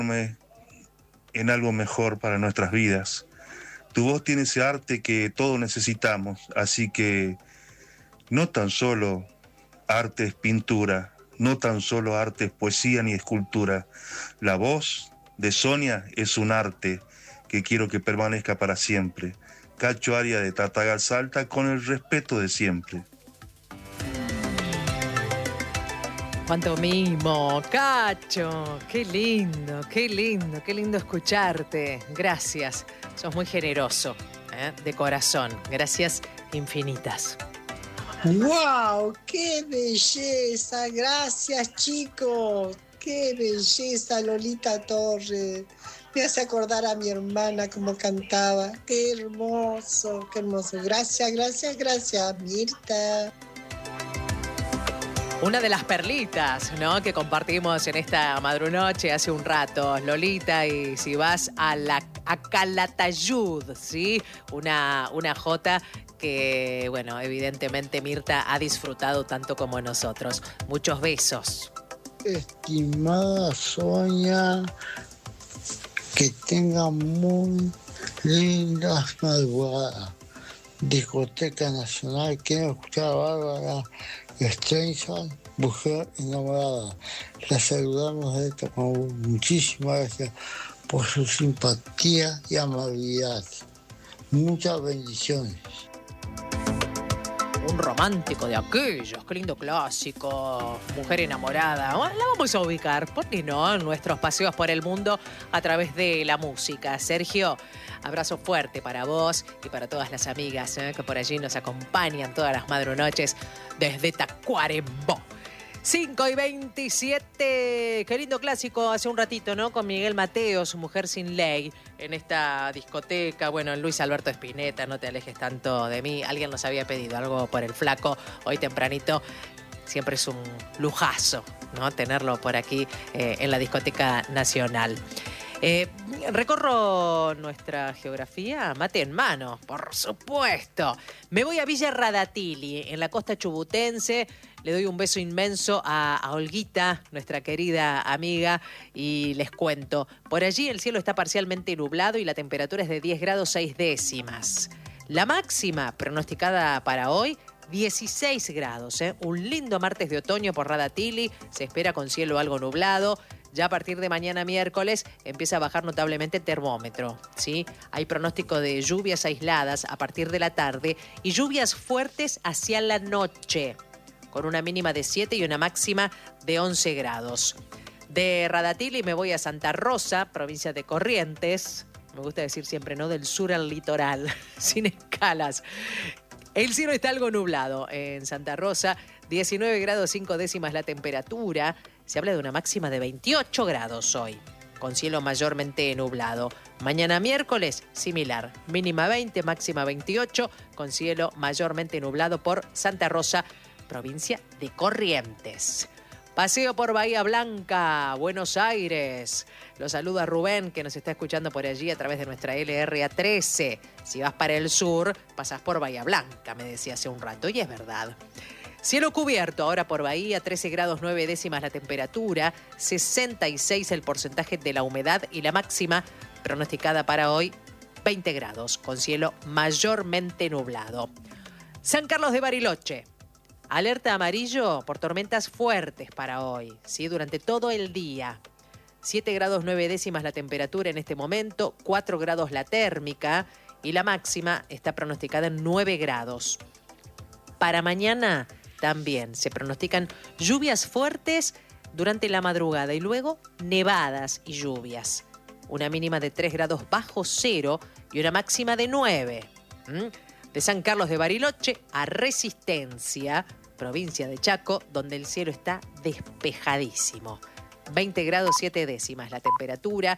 en algo mejor para nuestras vidas. Tu voz tiene ese arte que todos necesitamos, así que no tan solo arte es pintura, no tan solo arte es poesía ni escultura. La voz de Sonia es un arte que quiero que permanezca para siempre. Cacho Aria de Tartagal Salta, con el respeto de siempre. Cuánto mimo, Cacho, qué lindo, qué lindo, qué lindo escucharte. Gracias, sos muy generoso, de corazón. Gracias infinitas. ¡Wow! ¡Qué belleza! Gracias, chicos. ¡Qué belleza, Lolita Torres! Me hace acordar a mi hermana como cantaba. ¡Qué hermoso! ¡Qué hermoso! Gracias, gracias, gracias, Mirta. Una de las perlitas, ¿no?, que compartimos en esta madrunoche hace un rato, Lolita, y si vas a Calatayud, ¿sí? Una jota que, bueno, evidentemente Mirta ha disfrutado tanto como nosotros. Muchos besos. Estimada Sonia, que tenga muy lindas madrugadas. Discoteca Nacional, quiero escuchar a Bárbara Streisand, Mujer Enamorada. La saludamos de esto con muchísimas gracias por su simpatía y amabilidad. Muchas bendiciones. Un romántico de aquellos, qué lindo clásico, Mujer Enamorada. La vamos a ubicar, ¿por qué no?, en nuestros paseos por el mundo a través de la música. Sergio, abrazo fuerte para vos y para todas las amigas que por allí nos acompañan todas las madrunoches desde Tacuarembó. 5:27, qué lindo clásico hace un ratito, ¿no?, con Miguel Mateo, Su Mujer Sin Ley, en esta discoteca. Bueno, Luis Alberto Spinetta, No te alejes tanto de mí. Alguien nos había pedido algo por el flaco hoy tempranito. Siempre es un lujazo, ¿no?, tenerlo por aquí en la discoteca nacional. Recorro nuestra geografía, mate en mano, por supuesto. Me voy a Villa Radatili, en la costa chubutense. Le doy un beso inmenso a Olguita, nuestra querida amiga, y les cuento. Por allí el cielo está parcialmente nublado y la temperatura es de 10 grados 6 décimas. La máxima pronosticada para hoy, 16 grados. Un lindo martes de otoño por Radatili. Se espera con cielo algo nublado. Ya a partir de mañana miércoles empieza a bajar notablemente el termómetro, ¿sí? Hay pronóstico de lluvias aisladas a partir de la tarde y lluvias fuertes hacia la noche, con una mínima de 7 y una máxima de 11 grados. De Radatili me voy a Santa Rosa, provincia de Corrientes. Me gusta decir siempre, ¿no?, del sur al litoral, sin escalas. El cielo está algo nublado en Santa Rosa, 19 grados 5 décimas la temperatura. Se habla de una máxima de 28 grados hoy, con cielo mayormente nublado. Mañana miércoles, similar, mínima 20, máxima 28, con cielo mayormente nublado por Santa Rosa, provincia de Corrientes. Paseo por Bahía Blanca, Buenos Aires. Los saluda Rubén, que nos está escuchando por allí a través de nuestra LRA13. Si vas para el sur, pasás por Bahía Blanca, me decía hace un rato, y es verdad. Cielo cubierto ahora por Bahía, 13 grados 9 décimas la temperatura, 66 el porcentaje de la humedad y la máxima pronosticada para hoy, 20 grados, con cielo mayormente nublado. San Carlos de Bariloche. Alerta amarillo por tormentas fuertes para hoy, ¿sí?, durante todo el día. 7 grados 9 décimas la temperatura en este momento, 4 grados la térmica y la máxima está pronosticada en 9 grados. Para mañana también se pronostican lluvias fuertes durante la madrugada y luego nevadas y lluvias. Una mínima de 3 grados bajo cero y una máxima de 9. De San Carlos de Bariloche a Resistencia, provincia de Chaco, donde el cielo está despejadísimo. 20 grados 7 décimas la temperatura,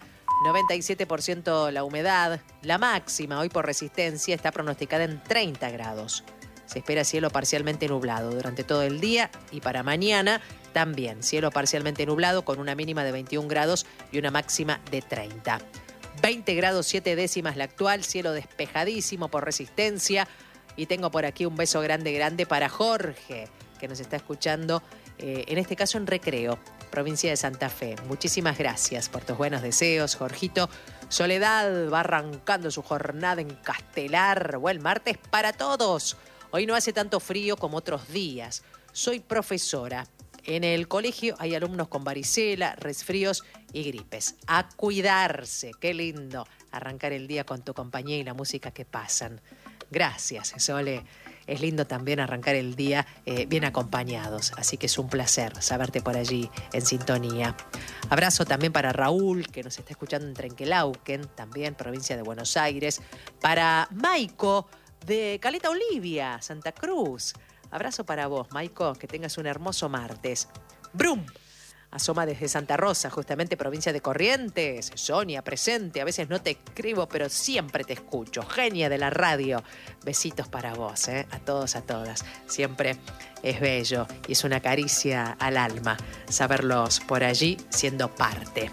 97% la humedad. La máxima hoy por Resistencia está pronosticada en 30 grados. Se espera cielo parcialmente nublado durante todo el día y para mañana también cielo parcialmente nublado con una mínima de 21 grados y una máxima de 30. 20 grados 7 décimas la actual, cielo despejadísimo por Resistencia. Y tengo por aquí un beso grande, grande para Jorge, que nos está escuchando, en este caso en Recreo. provincia de Santa Fe. Muchísimas gracias por tus buenos deseos, Jorgito. Soledad va arrancando su jornada en Castelar. Buen martes para todos. Hoy no hace tanto frío como otros días. Soy profesora. En el colegio hay alumnos con varicela, resfríos y gripes. A cuidarse. Qué lindo arrancar el día con tu compañía y la música que pasan. Gracias, Sole. Es lindo también arrancar el día bien acompañados. Así que es un placer saberte por allí en sintonía. Abrazo también para Raúl, que nos está escuchando en Trenquelauquen, también provincia de Buenos Aires. Para Maico, de Caleta Olivia, Santa Cruz. Abrazo para vos, Maico, que tengas un hermoso martes. ¡Brum! Asoma desde Santa Rosa, justamente provincia de Corrientes. Sonia, presente. A veces no te escribo, pero siempre te escucho. Genia de la radio. Besitos para vos, a todos, a todas. Siempre es bello y es una caricia al alma saberlos por allí siendo parte.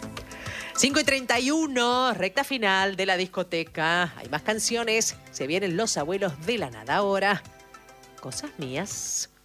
5:31, recta final de la discoteca. Hay más canciones. Se vienen Los Abuelos de la Nada ahora. Cosas mías.